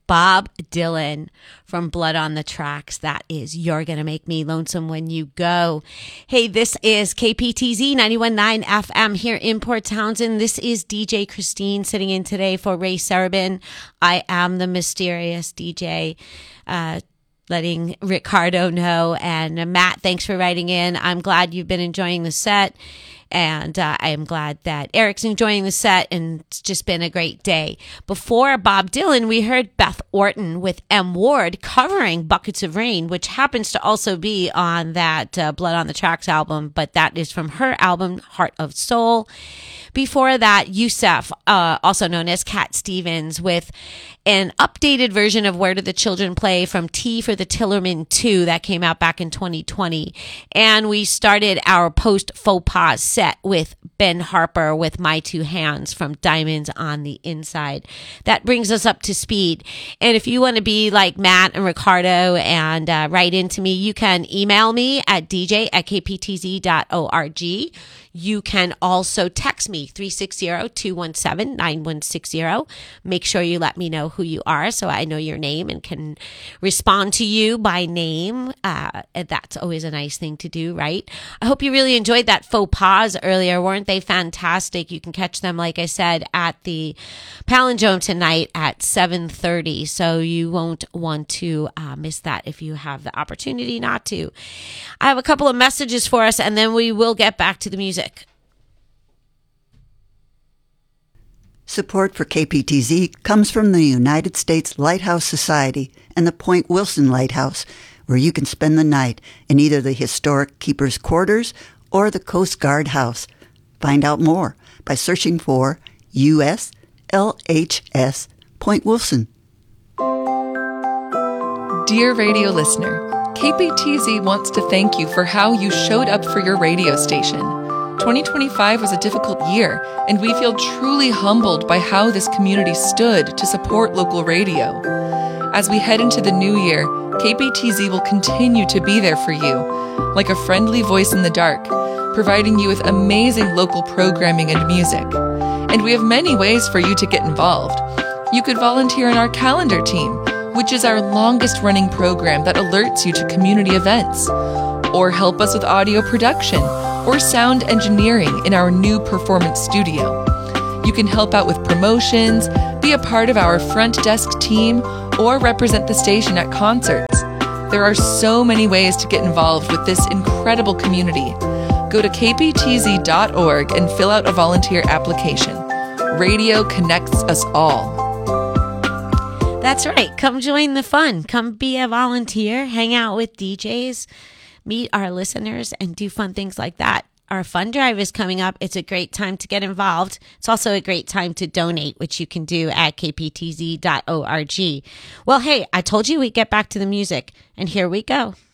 Bob Dylan from Blood on the Tracks. That is You're Gonna Make Me Lonesome When You Go. Hey, this is KPTZ 91.9 FM here in Port Townsend. This is DJ Christine sitting in today for Ray Serabin. I am the mysterious DJ, letting Ricardo know. And Matt, thanks for writing in. I'm glad you've been enjoying the set. And I am glad that Eric's enjoying the set, and it's just been a great day. Before Bob Dylan, we heard Beth Orton with M. Ward covering Buckets of Rain, which happens to also be on that Blood on the Tracks album, but that is from her album, Heart of Soul. Before that, Yusef, also known as Cat Stevens, with an updated version of Where Did the Children Play from Tea for the Tillerman 2 that came out back in 2020. And we started our post-faux pas set with Ben Harper with My Two Hands from Diamonds on the Inside. That brings us up to speed. And if you want to be like Matt and Ricardo and write into me, you can email me at dj@kptz.org. You can also text me 360-217-9160. Make sure you let me know who you are so I know your name and can respond to you by name. That's always a nice thing to do, right? I hope you really enjoyed that faux pas earlier. Weren't they fantastic? You can catch them, like I said, at the Palindrome tonight at 7:30. So you won't want to miss that if you have the opportunity not to. I have a couple of messages for us, and then we will get back to the music. Support for KPTZ comes from the United States Lighthouse Society and the Point Wilson Lighthouse, where you can spend the night in either the historic Keeper's Quarters or the Coast Guard House. Find out more by searching for USLHS Point Wilson. Dear radio listener, KPTZ wants to thank you for how you showed up for your radio station. 2025 was a difficult year, and we feel truly humbled by how this community stood to support local radio. As we head into the new year, KPTZ will continue to be there for you, like a friendly voice in the dark, providing you with amazing local programming and music. And we have many ways for you to get involved. You could volunteer in our calendar team, which is our longest-running program that alerts you to community events, or help us with audio production or sound engineering in our new performance studio. You can help out with promotions, be a part of our front desk team, or represent the station at concerts. There are so many ways to get involved with this incredible community. Go to kptz.org and fill out a volunteer application. Radio connects us all. That's right. Come join the fun. Come be a volunteer, hang out with DJs, meet our listeners, and do fun things like that. Our fund drive is coming up. It's a great time to get involved. It's also a great time to donate, which you can do at kptz.org. Well, hey, I told you we'd get back to the music, and here we go.